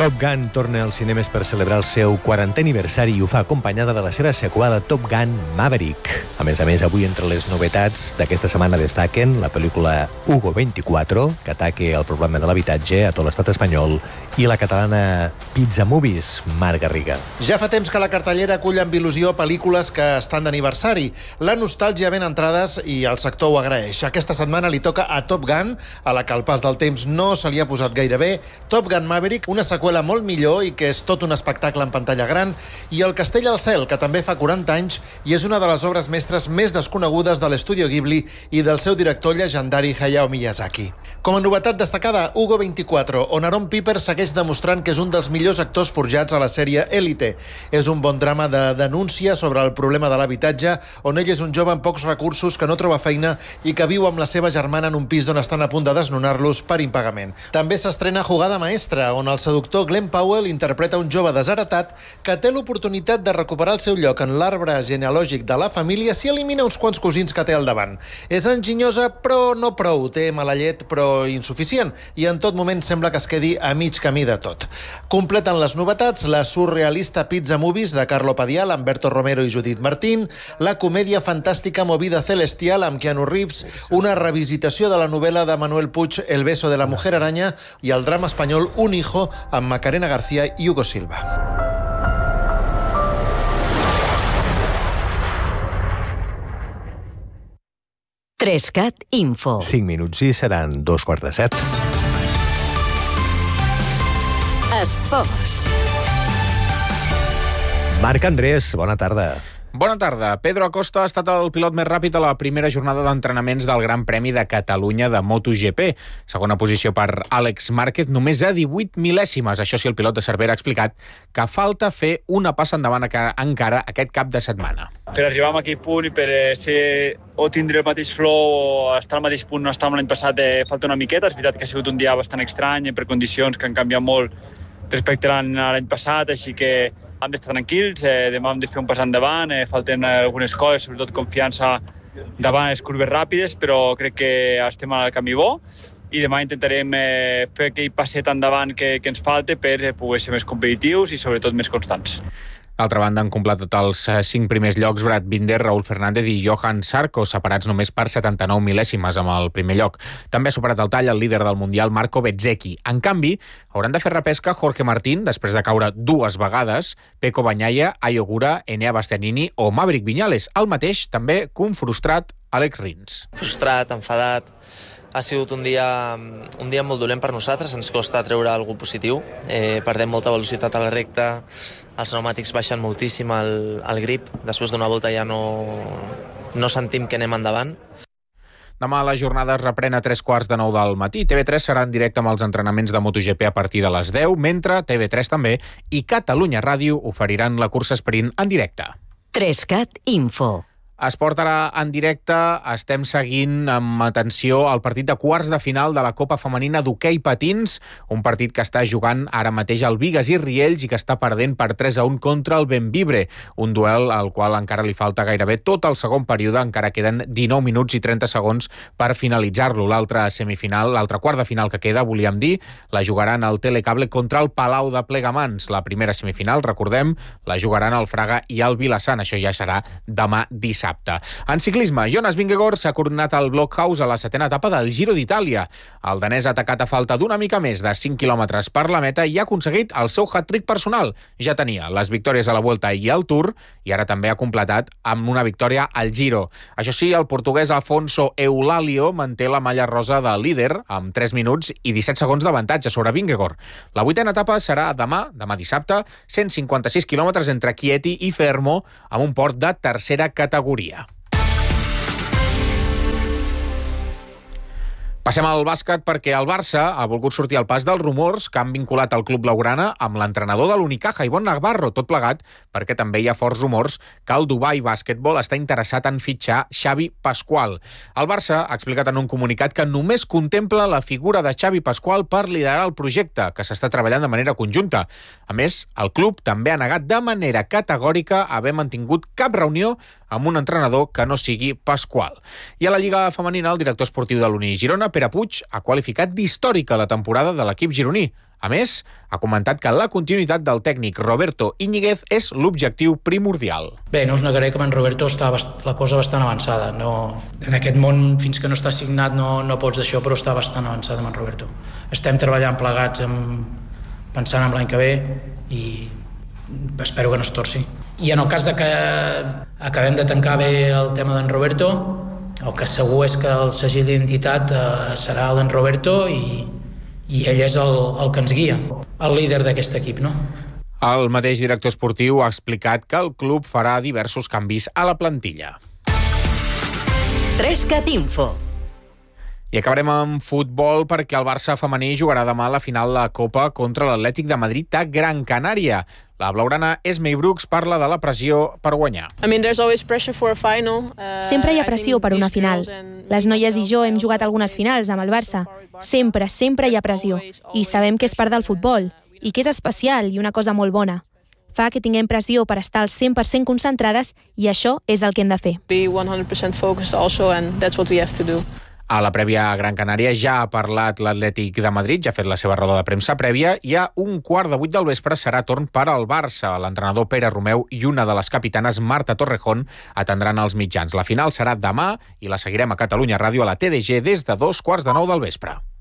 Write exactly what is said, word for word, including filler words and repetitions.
Top Gun torna als cinemes per celebrar el seu quarantè aniversari i ho fa acompanyada de la seva seqüela Top Gun Maverick. A més a més, avui entre les novetats d'aquesta setmana destaquen la pel·lícula Hugo veinticuatro, que ataca el problema de l'habitatge a tot l'estat espanyol, i la catalana Pizza Movies, Marc Garriga. Ja fa temps que la cartellera acull amb il·lusió pel·lícules que estan d'aniversari. La nostàlgia ven entrades i el sector ho agraeix. Aquesta setmana li toca a Top Gun, a la que al pas del temps no se li ha posat gaire bé, Top Gun Maverick, una seqüela molt millor i que és tot un espectacle en pantalla gran, i El castell al cel, que també fa quaranta anys i és una de les obres mestres més desconegudes de l'estudio Ghibli i del seu director llegendari Hayao Miyazaki. Com a novetat destacada, Hugo veinticuatro, on Aaron Piper segueix demostrant que és un dels millors actors forjats a la sèrie Élite. És un bon drama de denúncia sobre el problema de l'habitatge, on ell és un jove amb pocs recursos que no troba feina i que viu amb la seva germana en un pis d'on estan a punt de desnonar-los per impagament. També s'estrena Jugada maestra, on el seductor Glenn Powell interpreta un jove desheretat que té l'oportunitat de recuperar el seu lloc en l'arbre genealògic de la família si elimina uns quants cosins que té al davant. És enginyosa, però no prou. Té mala llet, però insuficient. I en tot moment sembla que es quedi a mig camí de tot. Completen les novetats la surrealista Pizza Movies de Carlo Padial, Humberto Romero i Judith Martín, la comèdia fantàstica Movida Celestial amb Keanu Reeves, una revisitació de la novel·la de Manuel Puig El beso de la mujer araña i el drama espanyol Un hijo amb Macarena García i Hugo Silva. Trescat Info. Cinc minuts i seran dos quarts de set. Esports. Marc Andrés, bona tarda. Bona tarda. Pedro Acosta ha estat el pilot més ràpid a la primera jornada d'entrenaments del Gran Premi de Catalunya de MotoGP. Segona posició per Àlex Márquez, només a divuit mil·lèsimes. Això sí, el pilot de Cervera ha explicat que falta fer una passa endavant encara aquest cap de setmana. Per arribar a aquell punt i per ser o tindre el mateix flow o estar al mateix punt no estàvem l'any passat, eh, falta una miqueta. És veritat que ha sigut un dia bastant estrany per condicions que han canviat molt respecte a l'any passat, així que hem d'estar tranquils, eh, demà hem de fer un pas endavant, eh, falten algunes coses, sobretot confiança davant les curves ràpides, però crec que estem al camí bo i demà intentarem eh, fer aquell passet endavant que, que ens falta per eh, poder ser més competitius i sobretot més constants. D'altra banda, han completat els cinc primers llocs Brad Binder, Raúl Fernández i Johan Sarko, separats només per setanta-nou mil·lèsimes amb el primer lloc. També ha superat el tall el líder del Mundial, Marco Bezzecchi. En canvi, hauran de fer repesca Jorge Martín, després de caure dues vegades, Pecco Bagnaia, Ayo Gura, Enea Bastianini o Maverick Viñales. El mateix, també, que un frustrat Alex Rins. Frustrat, enfadat. Ha sigut un dia, un dia molt dolent per nosaltres, ens costa treure alguna positiu. Eh, perdem molta velocitat a la recta, els pneumàtics baixen moltíssim el, el grip, després d'una volta ja no, no sentim que anem endavant. Demà la jornada es reprèn a tres quarts de nou del matí. T V tres serà en directe amb els entrenaments de MotoGP a partir de les deu, mentre T V tres també i Catalunya Ràdio oferiran la cursa sprint en directe. Trescat Info. Esport ara en directe, estem seguint amb atenció el partit de quarts de final de la Copa Femenina d'hoquei patins, un partit que està jugant ara mateix al Bigues i Riells i que està perdent per tres a un contra el Bembibre, un duel al qual encara li falta gairebé tot el segon període, encara queden dinou minuts i trenta segons per finalitzar-lo. L'altra semifinal, l'altra quart de final que queda, volíem dir, la jugaran al Telecable contra el Palau de Plegamans. La primera semifinal, recordem, la jugaran el Fraga i el Vilassant. Això ja serà demà dissabte. En ciclisme, Jonas Vingegaard s'ha coronat al Blockhaus a la setena etapa del Giro d'Itàlia. El danès ha atacat a falta d'una mica més de cinc quilòmetres per la meta i ha aconseguit el seu hat-trick personal. Ja tenia les victòries a la Vuelta i al Tour i ara també ha completat amb una victòria al Giro. Això sí, el portuguès Afonso Eulalio manté la malla rosa de líder amb tres minuts i disset segons d'avantatge sobre Vingegaard. La vuitena etapa serà demà, demà dissabte, cent cinquanta-sis quilòmetres entre Chieti i Fermo amb un port de tercera categoria. Passem al bàsquet perquè el Barça ha volgut sortir al pas dels rumors que han vinculat el club blaugrana amb l'entrenador de l'Unicaja, Ivonne Navarro, tot plegat perquè també hi ha forts rumors que el Dubai Basketball està interessat en fitxar Xavi Pasqual. El Barça ha explicat en un comunicat que només contempla la figura de Xavi Pasqual per liderar el projecte, que s'està treballant de manera conjunta. A més, el club també ha negat de manera categòrica haver mantingut cap reunió amb un entrenador que no sigui Pasqual. I a la Lliga Femenina, el director esportiu de l'Uni Girona, Pere Puig, ha qualificat d'històrica la temporada de l'equip gironí. A més, ha comentat que la continuïtat del tècnic Roberto Íñiguez és l'objectiu primordial. Bé, no us negaré que amb en Roberto està la cosa bastant avançada. No, en aquest món, fins que no està signat, no, no pots d'això, però està bastant avançada amb en Roberto. Estem treballant plegats, amb, pensant en l'any que ve, i espero que no es torci. I en el cas de que acabem de tancar bé el tema d'en Roberto, el que segur és que el segell d'identitat eh, serà l'en Roberto i, i ell és el, el que ens guia, el líder d'aquest equip, no? El mateix director esportiu ha explicat que el club farà diversos canvis a la plantilla. Trescat Info. I acabarem amb futbol perquè el Barça femení jugarà demà a la final de la Copa contra l'Atlètic de Madrid a Gran Canària. La blaugrana Esmei Brooks parla de la pressió per guanyar. Sempre hi ha pressió per una final. Les noies i jo hem jugat algunes finals amb el Barça. Sempre, sempre hi ha pressió. I sabem que és part del futbol i que és especial i una cosa molt bona. Fa que tinguem pressió per estar al cent per cent concentrades i això és el que hem de fer. A la prèvia a Gran Canària ja ha parlat l'Atlètic de Madrid, ja ha fet la seva roda de premsa prèvia, i a un quart de vuit del vespre serà torn per al Barça. L'entrenador Pere Romeu i una de les capitanes, Marta Torrejón, atendran els mitjans. La final serà demà i la seguirem a Catalunya Ràdio a la T D G des de dos quarts de nou del vespre.